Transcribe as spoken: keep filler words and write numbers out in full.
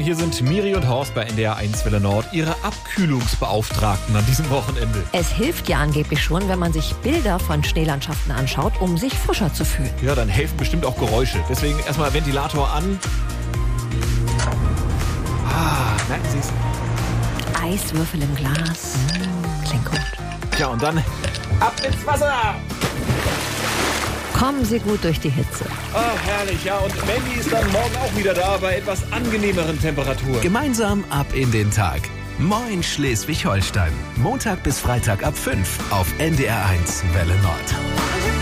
hier sind Miri und Horst bei N D R eins Welle Nord, ihre Abkühlungsbeauftragten an diesem Wochenende. Es hilft ja angeblich schon, wenn man sich Bilder von Schneelandschaften anschaut, um sich frischer zu fühlen. Ja, dann helfen bestimmt auch Geräusche. Deswegen erstmal Ventilator an. Ah, merken Sie es? Eiswürfel im Glas. Mmh, klingt gut. Ja, und dann ab ins Wasser! Kommen Sie gut durch die Hitze. Ah, herrlich, ja. Und Mandy ist dann morgen auch wieder da bei etwas angenehmeren Temperaturen. Gemeinsam ab in den Tag. Moin Schleswig-Holstein. Montag bis Freitag ab fünf auf N D R eins Welle Nord.